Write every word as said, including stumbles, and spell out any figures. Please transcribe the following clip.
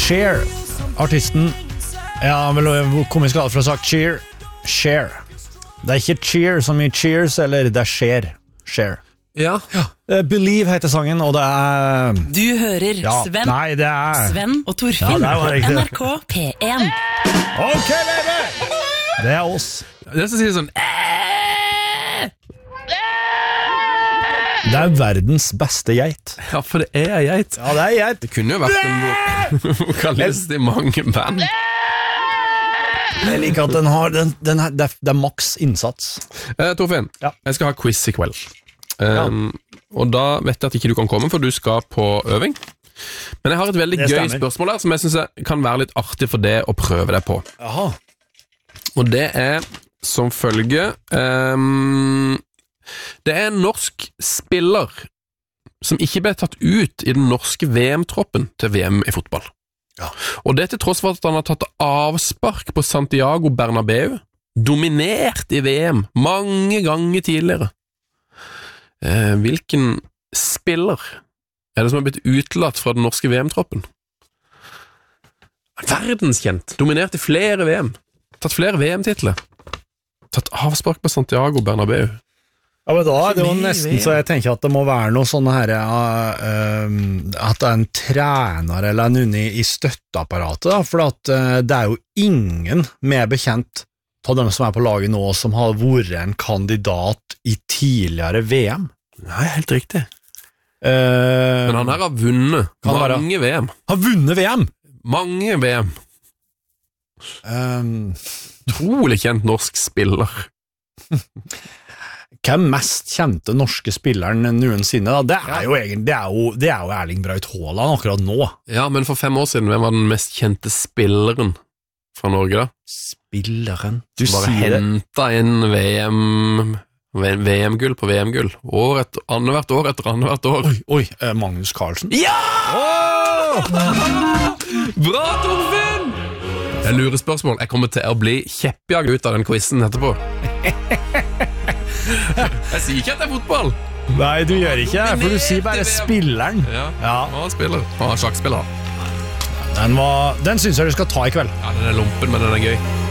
Cher, artisten. Ja, vel, komisk alt for å ha sagt Cheer. Cher. Det er ikke Cheer som i Cheers, eller det er Cher. Cher. Ja. ja. Believe heter sangen, og det er... Du hører ja. Sven, Nei, det er... Sven og Torfinn ja, på N R K P en. Ok, baby! Det er oss. Det som sier sånn... Det er verdens beste geit. Ja, for det er geit. Ja, det er geit. Det kunne jo vært en vokalist i mange band. Jeg liker at den har den, den er, det, er, det er maks innsats. eh, Torfinn, ja. Jeg skal ha quiz i kveld. um, ja. Og da vet jeg at ikke du kan komme, for du skal på øving. Men jeg har et veldig gøy spørsmål her, som jeg synes kan være litt artig for det å prøve deg på. Jaha. Og det er som følge um, det er en norsk spiller som ikke ble tatt ut i den norske V M-troppen til V M i fotball. Ja. Og det til tross for at han har tatt avspark på Santiago Bernabeu, dominert i V M mange ganger tidligere. Eh, hvilken spiller er det som har blitt utelatt fra den norske V M-troppen? Verdenskjent, dominert i flere V M, tatt flere V M-titler, tatt avspark på Santiago Bernabeu. Ja, men da er det jo nesten så jeg tenker at det må være noe sånn her uh, um, at det er en trener eller en unni i støtteapparatet da, for at uh, det er jo ingen mer bekjent av dem som er på laget nå som har vært en kandidat i tidligere V M. Nei, helt riktig. Uh, Men han her har vunnet mange V M. Har vunnet V M? Mange V M. Um, Trolig kjent norsk spiller. Hvem mest kjente norske spilleren noensinne da? Det er jo egentlig, det er jo, det er jo Erling Braut Haaland akkurat nå. Ja, men for fem år siden, hvem var den mest kjente spilleren fra Norge da? Spilleren? Du Bare sier det. hentet inn V M, V M-gull på V M-gull. År etter, annethvert år etter annethvert år. Oi, oi, eh, Magnus Carlsen. Ja! Oh! Bra, Torfinn! Det er lurespørsmål. Jeg kommer til å bli kjeppjag ut av den quizen etterpå. Jeg sier ikke at det er fotball. Nei, du gjør ikke det, for du sier bare spilleren. Ja, ja. Han spiller. Han er sjakkspiller. Den, var, den synes jeg du skal ta i kveld. Ja, den er lumpen, men den er gøy.